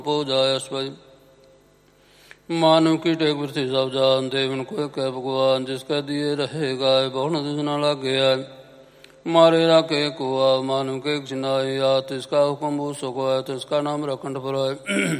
ਪੋ ਜਾਇ ਅਸਵਈ ਮਾਨੁ ਕੀ ਟੇਕ ਬਿਰਥੀ ਸਭ ਜਾਨ ਦੇਵਨ ਕੋਇ ਕਹਿ ਭਗਵਾਨ ਜਿਸ ਕੈ ਦੀਏ ਰਹੇ ਗਾਏ ਬਹੁ ਦਿਸ ਨਾ ਲਾਗਿਆ ਮਾਰੇ ਰਾਖੇ ਕੋਆ ਮਾਨੁ ਕੇ ਜਿਨਾਈ ਆ ਤਿਸ ਕਾ ਹੁਕਮ ਬੂ ਸੁਖਾਇ ਤਿਸ ਕਾ ਨਾਮ ਰਖੰਡ ਫਰਾਇ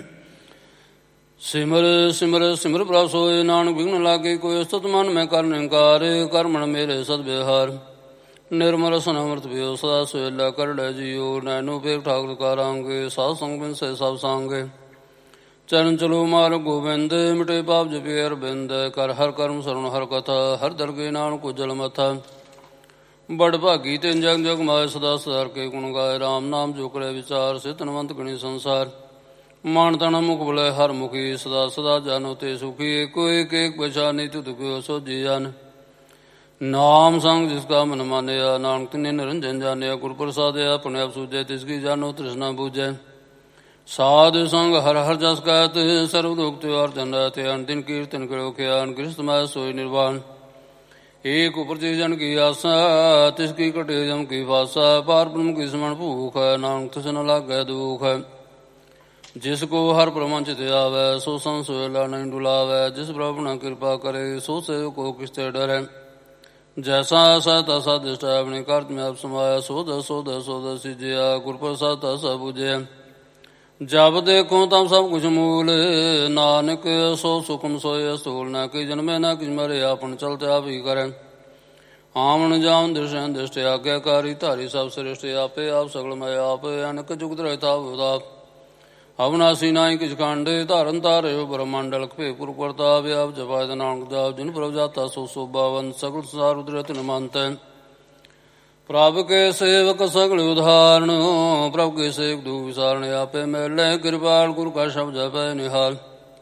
ਸਿਮਰ ਸਿਮਰ ਸਿਮਰ ਪ੍ਰਭ ਸੋਇ ਨਾਨਕ ਵਿਘਨ ਲਾਗੇ ਕੋਈ ਸਤ ਮਨ ਮੈਂ ਕਰ ਨਿੰਕਾਰ ਕਰਮਣ ਮੇਰੇ ਸਦ ਵਿਹਾਰ ਨਿਰਮਲ ਸਨ ਅੰਮ੍ਰਿਤ ਪਿਓ ਸਦਾ ਸੁਹੇਲਾ ਕਰ ਲੈ ਜੀਓ ਨੈਨੋ ਫੇਰ ਠਾਕੁਰ ਕਾਰਾਂਗੇ ਸਾਧ ਸੰਗ ਬਿਨ ਸੇ ਸਭ ਸੰਗੇ ਚਰਨ ਚਲੋ ਮਾਰ ਗੋਬਿੰਦ ਮਿਟੇ ਪਾਪ ਜਪੇ ਅਰਬਿੰਦ ਕਰ ਹਰ ਕਰਮ ਸਰਵਣ ਹਰ ਕਥਾ ਹਰ ਦਰਗੇ ਨਾਨਕ ਉਜਲ ਮਥਾ ਬੜ ਭਾਗੀ ਤਿਨ ਜਗ ਜਗ ਮਾਏ ਸਦਾ ਸਦਾਰ ਕੇ ਗੁਣ ਗਾਏ ਰਾਮ ਨਾਮ ਜੋ ਕਰੇ ਵਿਚਾਰ ਸੇ ਤਨਵੰਤ ਗਣੀ ਸੰਸਾਰ ਮਾਨ ਤਨ ਮੁਖ ਬੁਲੇ ਹਰ ਮੁਖੀ ਸਦਾ ਸਦਾ ਜਾਨੋ ਤੇ ਸੁਖੀ ਏਕੋ ਏਕ ਏਕ ਪਛਾਨੀ ਤੁਧ ਕਿਓ ਸੋਜੀ ਜਨ ਨਾਮ ਸੰਗ ਜਿਸ ਕਾ ਮਨ ਮਾਨਿਆ ਨਾਨਕ ਤਿਨੇ ਨਿਰੰਜਨ ਜਾਣਿਆ ਗੁਰ ਪ੍ਰਸਾਦਿ ਆਪਣੇ ਆਪ ਸੂਝੈ ਤਿਸ ਕੀ ਜਾਨੋ ਤ੍ਰਿਸ਼ਨਾ ਬੂਝੈ ਸਾਧ ਸੰਗ ਹਰ ਹਰ ਜਸ ਕਹਿਤ ਸਰਬ ਦੁਖ ਤਿਉਹਾਰ ਜਨ ਤੇ ਅੰਤਿਨ ਕੀਰਤਨ ਕਰੋ ਖਿਆਨ ਗ੍ਰਸਤ ਮੈਂ ਸੋਈ ਨਿਰਵਾਣ ਏਕ ਉਪਰ ਜੇ ਜਨ ਕੀ ਆਸਾ ਤਿਸ ਕੀ ਕਟੇ ਜਮ ਕੀ ਵਾਸਾ ਪਾਰ ਬ੍ਰਹਮ ਕੀ ਸਮਣ ਭੂਖ ਨਾਨਕ ਤਿਸ ਨ ਲਾਗੈ ਦੁਖ ਜਿਸ ਕੋ ਹਰ ਪ੍ਰਮੰਚ ਤੇ ਆਵੈ ਸੋ ਸੰਗ ਸੋਇਲਾ ਨਹੀਂ ਡੁਲਾਵੈ ਜਿਸ ਪ੍ਰਭ ਨ ਕਿਰਪਾ ਕਰੇ ਸੋ ਸੇ ਕੋ ਕਿਸ ਤੇ ਡਰੈ ਜੈਸਾ ਆਸਾ ਤੈਸਾ ਦਿਸ਼ਟਾ ਆਪਣੇ ਕਰਤ ਮੈਂ ਆਪ ਸਮਾਇਆ ਸੋਧ ਸਿਜਿਆ ਗੁਰ ਪ੍ਰਸਾਦ ਤੈਸਾ ਬੁਝਿਆ ਜਬ ਦੇਖੋ ਤਬ ਸਭ ਕੁਛ ਮੂਲ ਨਾਨਕ ਸੋ ਸੁਖਮ ਸੋਇ ਅਸੂਲ ਨਾ ਕਿ ਜਨਮੇ ਨਾ ਕਿ ਮਰੇ ਆਪਨ ਚਲਤੇ ਆਪ ਹੀ ਕਰੈ ਆਮਣ ਜਾਮ ਦ੍ਰਿਸ਼ਨ ਦ੍ਰਿਸ਼ਟ ਆਗਿਆਕਾਰੀ ਧਾਰੀ ਸਭ ਸ੍ਰਿਸ਼ਟ ਆਪੇ ਆਪ ਸਗਲ ਮੈਂ ਆਪ ਅਨਕ ਜੁਗਤ ਰਹਿਤਾ ਉਦਾਪ ਅਵਨਾਸੀ ਨਾਹੀ ਕਿਛ ਖੰਡੇ ਧਾਰਨ ਧਾਰਿਓ ਬ੍ਰਹਮੰਡ ਲਖੇ ਪੁਰ ਪ੍ਰਤਾਪ ਆਪ ਜਪਾਇ ਨਾਨਕ ਜਾਪ ਜਿਨ ਪ੍ਰਭ ਜਾਤਾ ਸੋ ਸੋਭਾਵਨ ਸਗਲ ਸੰਸਾਰ ਉਦਰਤ ਨਿਮੰਤ ਪ੍ਰਭ ਕੇ ਸੇਵਕ ਸਗਲ ਉਦਾਹਰਨ ਪ੍ਰਭ ਕੇ ਸੇਵਕ ਦੂ ਵਿਸਾਰਨ ਆਪੇ ਮਿਲੈ ਕਿਰਪਾਲ ਗੁਰ ਕਾ ਸ਼ਬਦ ਜਪੈ ਨਿਹਾਲ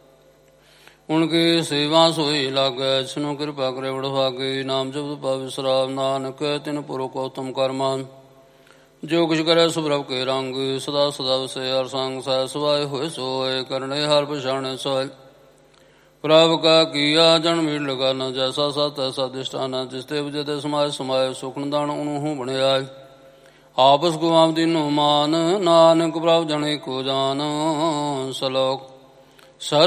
ਉਨਕੀ ਸੇਵਾ ਸੋਈ ਲਾਗੈ ਜਿਸਨੂੰ ਕਿਰਪਾ ਕਰੇ ਵਡਭਾਗੇ ਨਾਮ ਜਪਤ ਪਾਵ ਵਿਸਰਾਮ ਨਾਨਕ ਤਿਨ ਪੁਰਖ ਉਤਮ ਕਰਮਾਨ ਜੋ ਕੁਛ ਕਰੇ ਸੋ ਪ੍ਰਭ ਕੇ ਰੰਗ ਸਦਾ ਸਦਾ ਵਸੈ ਹਰ ਸੰਗ ਸਹਿ ਸੁਭਾਏ ਹੋਏ ਸੋਏ ਕਰਨੇ ਹਰ ਪਛਾਣੇ ਸੋਏ ਪ੍ਰਭ ਕਾ ਕੀਆ ਜਨ ਮੀੜ ਲਗਾ ਨ ਜੈਸਾ ਸਤ ਤੈਸਾ ਦਿਸ਼ਟਾਨ ਜਿਸ ਤੇ ਵਜੇ ਤੇ ਸਮਾਏ ਸਮਾਏ ਸੁਖਨ ਦਾਨ ਉਹਨੂੰ ਬਣਿਆ ਆਪਸ ਗੁਆਮ ਦੀਨੋ ਮਾਨ ਨਾਨਕ ਪ੍ਰਭ ਜਣੇ ਕੋ ਜਾਨ ਸਲੋਕ ਸਰ